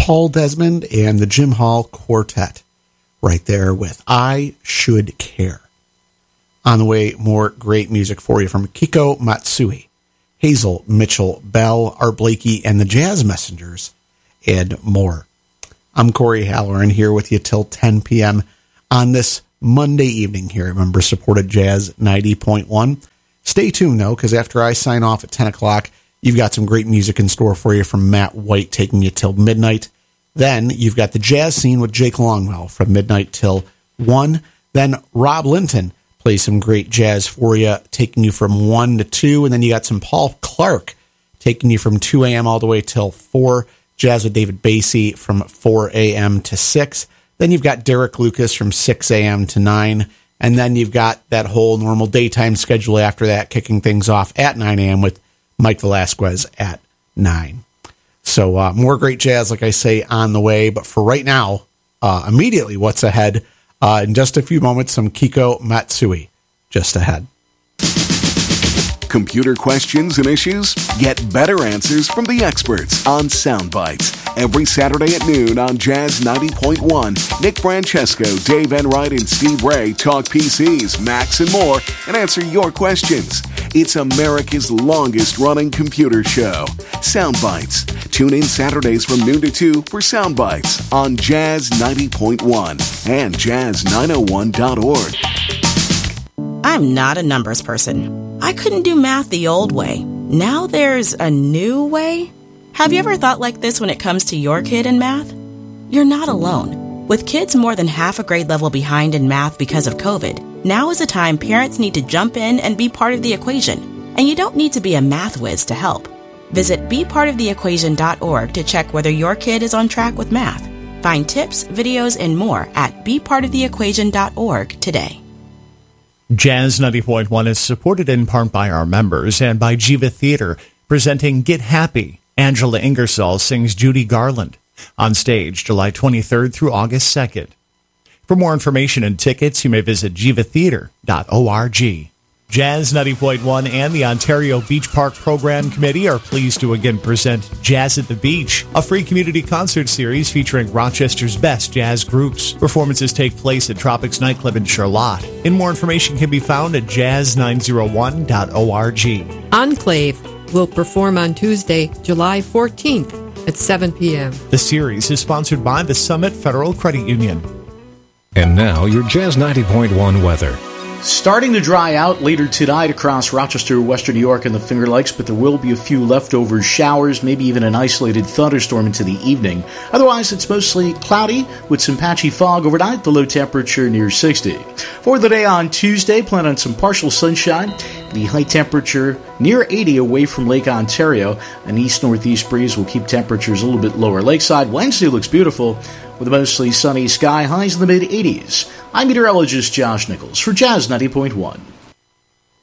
Paul Desmond and the Jim Hall Quartet right there with I Should Care. On the way, more great music for you from Kiko Matsui, Hazel Mitchell Bell, Art Blakey, and the Jazz Messengers, and more. I'm Corey Halloran here with you till 10 p.m. on this Monday evening here at member-supported Jazz 90.1. Stay tuned, though, because after I sign off at 10 o'clock, you've got some great music in store for you from Matt White taking you till midnight. Then you've got the Jazz Scene with Jake Longwell from midnight till 1. Then Rob Linton plays some great jazz for you, taking you from 1 to 2. And then you got some Paul Clark taking you from 2 a.m. all the way till 4. Jazz with David Basie from 4 a.m. to 6. Then you've got Derek Lucas from 6 a.m. to 9. And then you've got that whole normal daytime schedule after that, kicking things off at 9 a.m. with Mike Velasquez at 9. So more great jazz, like I say, on the way. But for right now, immediately what's ahead, in just a few moments, some Kiko Matsui just ahead. Computer questions and issues? Get better answers from the experts on Soundbites. Every Saturday at noon on Jazz 90.1, Nick Francesco, Dave Enright, and Steve Ray talk PCs, Macs, and more, and answer your questions. It's America's longest-running computer show. Soundbites. Tune in Saturdays from noon to 2 for Soundbites on Jazz 90.1 and jazz901.org. I'm not a numbers person. I couldn't do math the old way. Now there's a new way? Have you ever thought like this when it comes to your kid in math? You're not alone. With kids more than half a grade level behind in math because of COVID, now is a time parents need to jump in and be part of the equation. And you don't need to be a math whiz to help. Visit bepartoftheequation.org to check whether your kid is on track with math. Find tips, videos, and more at bepartoftheequation.org today. Jazz 90.1 is supported in part by our members and by Jiva Theater, presenting Get Happy. Angela Ingersoll sings Judy Garland on stage July 23rd through August 2nd. For more information and tickets, you may visit jivatheater.org. Jazz 90.1 and the Ontario Beach Park Program Committee are pleased to again present Jazz at the Beach, a free community concert series featuring Rochester's best jazz groups. Performances take place at Tropics Nightclub in Charlotte. And more information can be found at jazz901.org. Enclave will perform on Tuesday, July 14th at 7 p.m. The series is sponsored by the Summit Federal Credit Union. And now, your Jazz 90.1 weather. Starting to dry out later tonight across Rochester, Western New York, and the Finger Lakes, but there will be a few leftover showers, maybe even an isolated thunderstorm into the evening. Otherwise, it's mostly cloudy with some patchy fog overnight, the low temperature near 60. For the day on Tuesday, plan on some partial sunshine, the high temperature near 80 away from Lake Ontario. An east-northeast breeze will keep temperatures a little bit lower lakeside. Wednesday looks beautiful with a mostly sunny sky, highs in the mid-80s. I'm meteorologist Josh Nichols for Jazz 90.1.